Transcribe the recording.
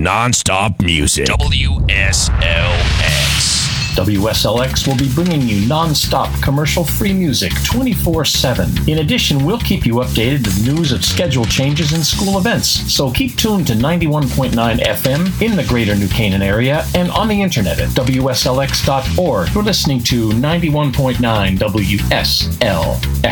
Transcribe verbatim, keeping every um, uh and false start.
non-stop music. W S L X. W S L X will be bringing you non-stop commercial-free music twenty-four seven. In addition, we'll keep you updated with news of schedule changes and school events. So keep tuned to ninety-one point nine F M in the greater New Canaan area and on the internet at W S L X dot org. You're listening to ninety-one point nine W S L X.